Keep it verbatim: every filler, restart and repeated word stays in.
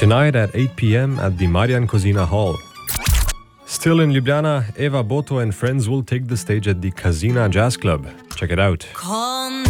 tonight at eight p.m. at the Marian Kozina Hall. Still in Ljubljana, Eva Boto and friends will take the stage at the Kazina Jazz Club. Check it out. Come